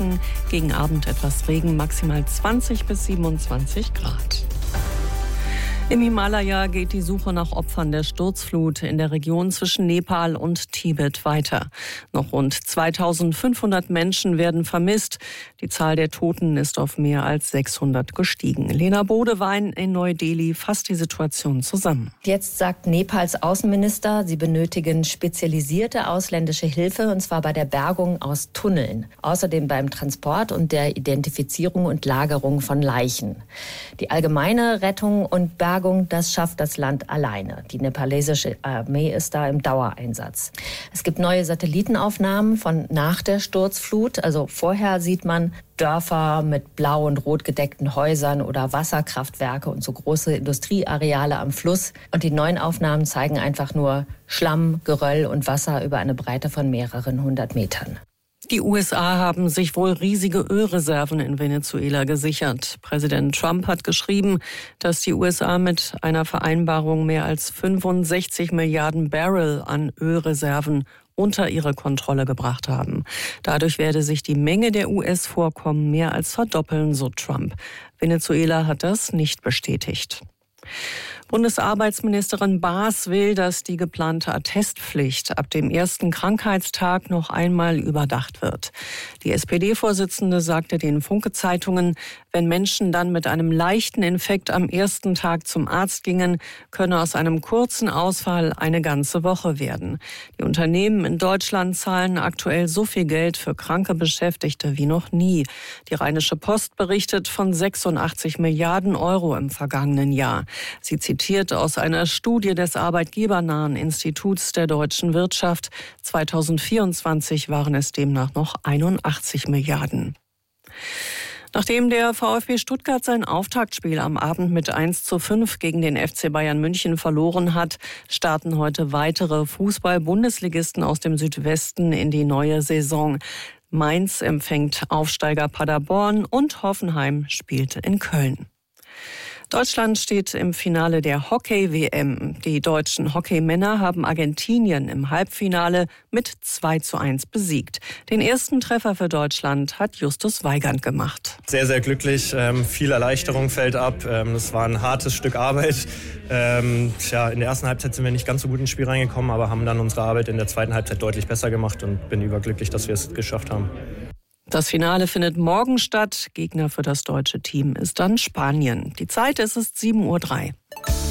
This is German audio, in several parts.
Wolken, gegen Abend etwas Regen, maximal 20 bis 27 Grad. Im Himalaya geht die Suche nach Opfern der Sturzflut in der Region zwischen Nepal und Tibet weiter. Noch rund 2500 Menschen werden vermisst. Die Zahl der Toten ist auf mehr als 600 gestiegen. Lena Bodewein in Neu-Delhi fasst die Situation zusammen. Jetzt sagt Nepals Außenminister, sie benötigen spezialisierte ausländische Hilfe, und zwar bei der Bergung aus Tunneln. Außerdem beim Transport und der Identifizierung und Lagerung von Leichen. Die allgemeine Rettung und Bergung, das schafft das Land alleine. Die nepalesische Armee ist da im Dauereinsatz. Es gibt neue Satellitenaufnahmen von nach der Sturzflut. Also vorher sieht man Dörfer mit blau und rot gedeckten Häusern oder Wasserkraftwerke und so große Industrieareale am Fluss. Und die neuen Aufnahmen zeigen einfach nur Schlamm, Geröll und Wasser über eine Breite von mehreren 100 Metern. Die USA haben sich wohl riesige Ölreserven in Venezuela gesichert. Präsident Trump hat geschrieben, dass die USA mit einer Vereinbarung mehr als 65 Milliarden Barrel an Ölreserven unter ihre Kontrolle gebracht haben. Dadurch werde sich die Menge der US-Vorkommen mehr als verdoppeln, so Trump. Venezuela hat das nicht bestätigt. Bundesarbeitsministerin Baas will, dass die geplante Attestpflicht ab dem ersten Krankheitstag noch einmal überdacht wird. Die SPD-Vorsitzende sagte den Funke-Zeitungen, wenn Menschen dann mit einem leichten Infekt am ersten Tag zum Arzt gingen, könne aus einem kurzen Ausfall eine ganze Woche werden. Die Unternehmen in Deutschland zahlen aktuell so viel Geld für kranke Beschäftigte wie noch nie. Die Rheinische Post berichtet von 86 Milliarden Euro im vergangenen Jahr. Sie zitiert aus einer Studie des Arbeitgebernahen Instituts der deutschen Wirtschaft. 2024 waren es demnach noch 81 Milliarden. Nachdem der VfB Stuttgart sein Auftaktspiel am Abend mit 1:5 gegen den FC Bayern München verloren hat, starten heute weitere Fußball-Bundesligisten aus dem Südwesten in die neue Saison. Mainz empfängt Aufsteiger Paderborn und Hoffenheim spielt in Köln. Deutschland steht im Finale der Hockey-WM. Die deutschen Hockeymänner haben Argentinien im Halbfinale mit 2:1 besiegt. Den ersten Treffer für Deutschland hat Justus Weigand gemacht. Sehr, sehr glücklich. Viel Erleichterung fällt ab. Es war ein hartes Stück Arbeit. In der ersten Halbzeit sind wir nicht ganz so gut ins Spiel reingekommen, aber haben dann unsere Arbeit in der zweiten Halbzeit deutlich besser gemacht und bin überglücklich, dass wir es geschafft haben. Das Finale findet morgen statt. Gegner für das deutsche Team ist dann Spanien. Die Zeit ist 7:03 Uhr.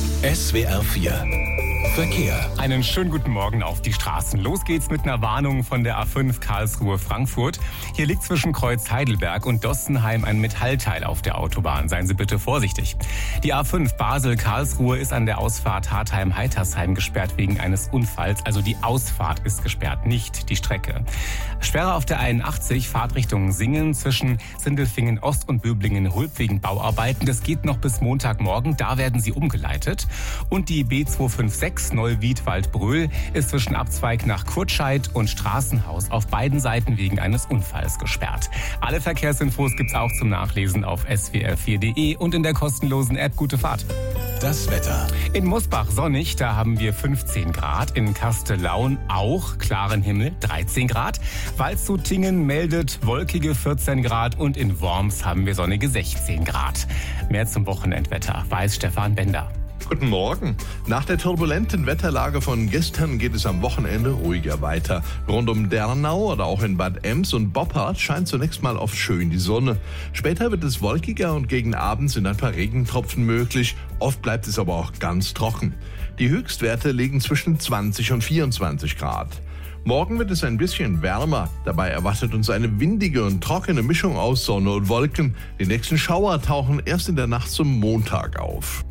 SWR 4 Verkehr. Einen schönen guten Morgen auf die Straßen. Los geht's mit einer Warnung von der A5 Karlsruhe-Frankfurt. Hier liegt zwischen Kreuz Heidelberg und Dossenheim ein Metallteil auf der Autobahn. Seien Sie bitte vorsichtig. Die A5 Basel-Karlsruhe ist an der Ausfahrt Hartheim-Heitersheim gesperrt wegen eines Unfalls. Also die Ausfahrt ist gesperrt, nicht die Strecke. Sperre auf der 81 Fahrtrichtung Singen zwischen Sindelfingen Ost und Böblingen-Hulp wegen Bauarbeiten. Das geht noch bis Montagmorgen. Da werden sie umgeleitet. Und die B256 Neuwied-Waldbröl ist zwischen Abzweig nach Kurtscheid und Straßenhaus auf beiden Seiten wegen eines Unfalls gesperrt. Alle Verkehrsinfos gibt's auch zum Nachlesen auf swr4.de und in der kostenlosen App Gute Fahrt. Das Wetter. In Mosbach sonnig, da haben wir 15 Grad. In Kastellaun auch klaren Himmel, 13 Grad. Waldshut-Tiengen meldet wolkige 14 Grad und in Worms haben wir sonnige 16 Grad. Mehr zum Wochenendwetter weiß Stefan Bender. Guten Morgen. Nach der turbulenten Wetterlage von gestern geht es am Wochenende ruhiger weiter. Rund um Dernau oder auch in Bad Ems und Boppard scheint zunächst mal oft schön die Sonne. Später wird es wolkiger und gegen Abend sind ein paar Regentropfen möglich. Oft bleibt es aber auch ganz trocken. Die Höchstwerte liegen zwischen 20 und 24 Grad. Morgen wird es ein bisschen wärmer. Dabei erwartet uns eine windige und trockene Mischung aus Sonne und Wolken. Die nächsten Schauer tauchen erst in der Nacht zum Montag auf.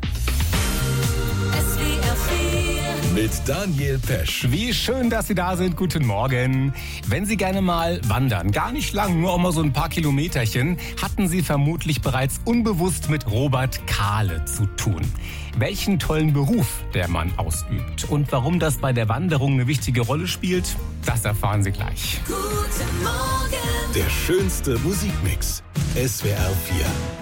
Mit Daniel Pesch. Wie schön, dass Sie da sind. Guten Morgen. Wenn Sie gerne mal wandern, gar nicht lang, nur auch mal so ein paar Kilometerchen, hatten Sie vermutlich bereits unbewusst mit Robert Kahle zu tun. Welchen tollen Beruf der Mann ausübt und warum das bei der Wanderung eine wichtige Rolle spielt, das erfahren Sie gleich. Guten Morgen. Der schönste Musikmix. SWR 4.